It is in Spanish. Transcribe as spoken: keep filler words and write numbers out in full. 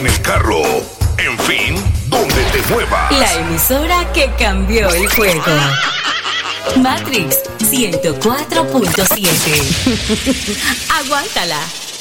en el carro, en fin, donde te muevas. La emisora que cambió el juego. Matrix ciento cuatro punto siete. Aguántala.